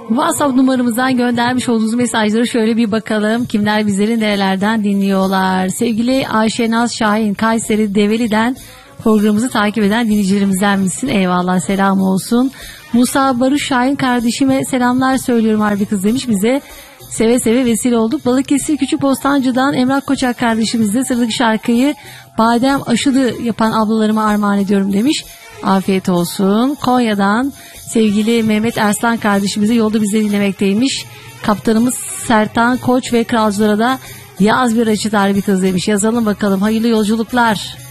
WhatsApp numaramızdan göndermiş olduğunuz mesajları şöyle bir bakalım. Kimler bizleri nerelerden dinliyorlar? Sevgili Ayşenaz Şahin, Kayseri Develi'den programımızı takip eden dinleyicilerimizden misin? Eyvallah, selam olsun. Musa Barış Şahin kardeşime selamlar söylüyorum harbi kız demiş bize. Seve seve vesile olduk. Balıkesir Küçükbostancı'dan Emrah Koçak kardeşimiz de sıradaki şarkıyı badem aşılı yapan ablalarıma armağan ediyorum demiş. Afiyet olsun. Konya'dan sevgili Mehmet Erslan kardeşimizi yolda bizi dinlemekteymiş. Kaptanımız Sertan Koç ve kralcılara da yaz bir açı tarihi kız demiş. Yazalım bakalım. Hayırlı yolculuklar.